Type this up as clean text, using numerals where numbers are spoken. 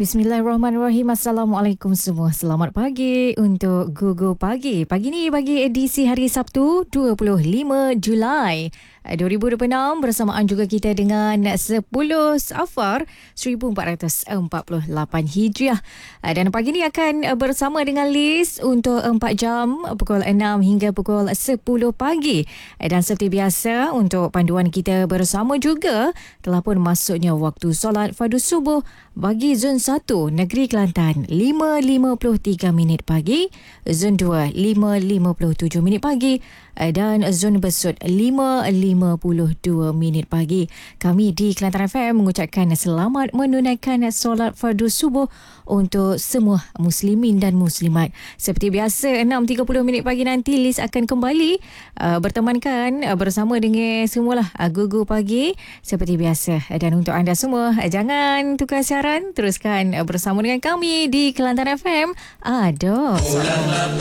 Bismillahirrahmanirrahim. Assalamualaikum semua. Selamat pagi untuk Gugu Pagi. Pagi ni bagi edisi hari Sabtu 25 Julai 2026 bersamaan juga kita dengan 10 Safar 1448 Hijriah. Dan pagi ni akan bersama dengan Liz untuk 4 jam pukul 6 hingga pukul 10 pagi. Dan seperti biasa untuk panduan kita bersama juga telah pun masuknya waktu solat fardu subuh bagi Zon 1 Negeri Kelantan 5.53 minit pagi, Zon 2 5.57 minit pagi dan Zon Besut 5.52 minit pagi. Kami di Kelantan FM mengucapkan selamat menunaikan solat fardu subuh untuk semua muslimin dan muslimat. Seperti biasa 6.30 minit pagi nanti Liz akan kembali bertemankan bersama dengan semualah Gugu Pagi seperti biasa. Dan untuk anda semua jangan tukar siaran, teruskan bersama dengan kami di Kelantan FM. Aduh.